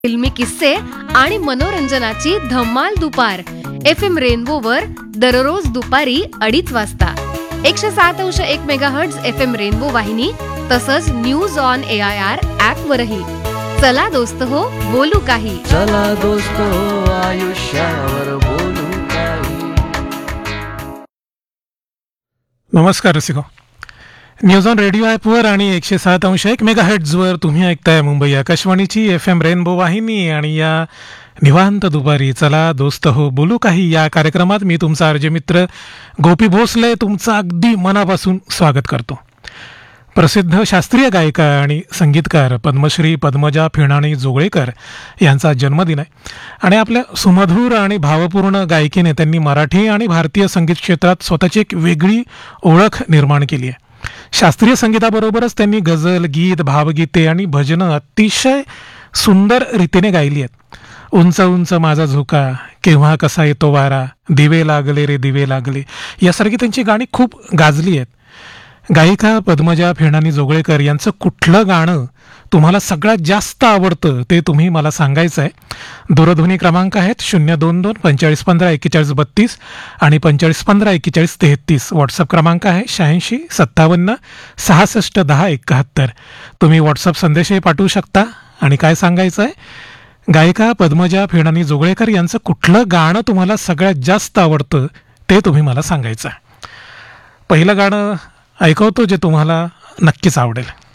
फिल्मी किस्से आणि मनोरंजनाची धम्माल दुपार FM रेनबोवर दररोज दुपारी 2:30 वाजता 107.1 मेगाहर्ट्झ FM रेनबो वाहिनी तसंच न्यूज ऑन AIR ऍप वरही. चला दोस्त हो बोलू काही. चला दोस्त हो आयुष्यावर बोलू काही. नमस्कार रसिको. न्यूज ऑन रेडिओ ॲपवर आणि 107.1 मेगाहर्ट्झवर तुम्ही ऐकताय मुंबई आकाशवाणीची FM रेनबो वाहिनी. आणि या निवांत दुपारी चला दोस्त हो बोलू काही या कार्यक्रमात मी तुमचा अर्ज मित्र गोपी भोसले तुमचं अगदी मनापासून स्वागत करतो. प्रसिद्ध शास्त्रीय गायिका आणि संगीतकार पद्मश्री पद्मजा फिणाणी जोगळेकर यांचा जन्मदिन आहे. आणि आपल्या सुमधूर आणि भावपूर्ण गायकीने त्यांनी मराठी आणि भारतीय संगीत क्षेत्रात स्वतःची एक वेगळी ओळख निर्माण केली आहे. शास्त्रीय संगीताबरोबरच त्यांनी गझल, गीत, भावगीते आणि भजनं अतिशय सुंदर रीतीने गायली आहेत. उंच उंच माझा झोका, केव्हा कसा येतो वारा, दिवे लागले रे दिवे लागले यासारखी त्यांची गाणी खूप गाजली आहेत. गायिका पद्मजा फिणाणी जोगळेकर यांचं कुठलं गाणं तुम्हाला सगळ्यात जास्त आवडतं ते तुम्ही मला सांगायचं आहे. दूरध्वनी क्रमांक आहेत 022 4515 4132 आणि 4515 4133. व्हॉट्सअप क्रमांक आहे 86 57 66 10 71. तुम्ही व्हॉट्सअप संदेशही पाठवू शकता. आणि काय सांगायचं आहे, गायिका पद्मजा फिणाणी जोगळेकर यांचं कुठलं गाणं तुम्हाला सगळ्यात जास्त आवडतं ते तुम्ही मला सांगायचं आहे. पहिलं गाणं ऐकवतो जे तुम्हाला नक्कीच आवडेल.